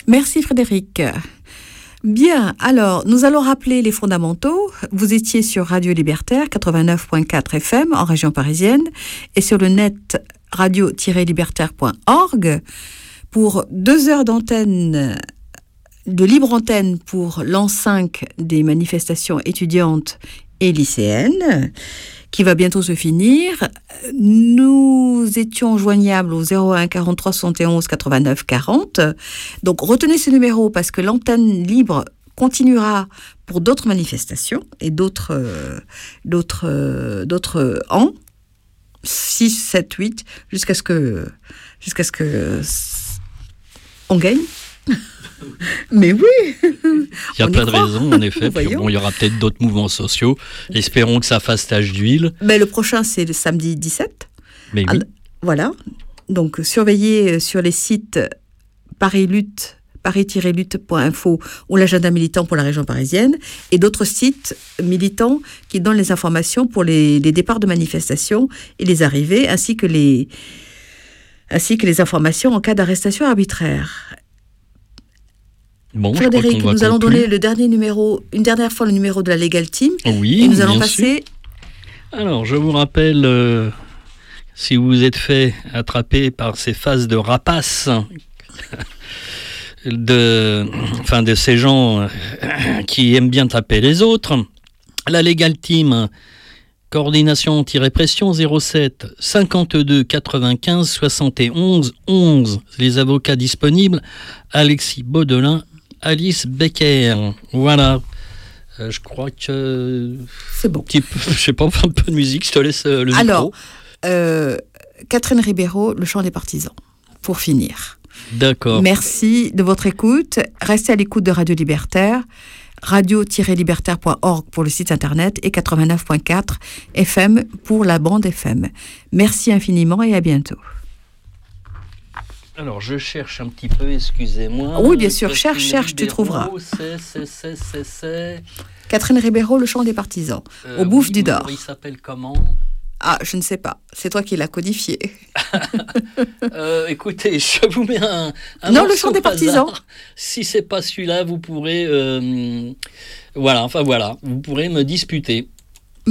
Merci Frédéric. Bien, alors, nous allons rappeler les fondamentaux. Vous étiez sur Radio Libertaire, 89.4 FM en région parisienne et sur le net radio-libertaire.org pour 2 heures d'antenne, de libre antenne pour l'an 5 des manifestations étudiantes et lycéennes, qui va bientôt se finir. Nous étions joignables au 01 43 71 89 40. Donc retenez ce numéro parce que l'antenne libre continuera pour d'autres manifestations et d'autres ans, 6, 7, 8, jusqu'à ce que on gagne. Mais oui. Il n'y a pas de raison, en effet. Puis bon, il y aura peut-être d'autres mouvements sociaux. Espérons que ça fasse tache d'huile. Mais le prochain, c'est le samedi 17. Mais oui. Voilà. Donc, surveillez sur les sites paris-lutte.info ou l'agenda militant pour la région parisienne et d'autres sites militants qui donnent les informations pour les départs de manifestations et les arrivées, ainsi que les informations en cas d'arrestation arbitraire. Bon, Frédéric, nous allons donner une dernière fois le numéro de la Legal Team. Oui, et nous allons passer. Alors, je vous rappelle, si vous vous êtes fait attraper par ces phases de rapace, de ces gens qui aiment bien taper les autres, la Legal Team, coordination anti-répression 07 52 95 71 11. Les avocats disponibles, Alexis Baudelin, Alice Becker. Voilà. Je crois que... C'est bon. Je sais pas, un peu de musique, je te laisse le micro. Alors, Catherine Ribeiro, Le Chant des Partisans, pour finir. D'accord. Merci de votre écoute. Restez à l'écoute de Radio Libertaire, radio-libertaire.org pour le site internet et 89.4 FM pour la bande FM. Merci infiniment et à bientôt. Alors, je cherche un petit peu, excusez-moi. Oui, bien sûr, cherche, tu trouveras. C'est... Catherine Ribeiro, Le Chant des Partisans, au Bouffe du Dor. Il s'appelle comment ? Ah, je ne sais pas. C'est toi qui l'as codifié. Écoutez, je vous mets un non, Le Chant des Partisans. Si c'est pas celui-là, vous pourrez... Voilà, vous pourrez me disputer.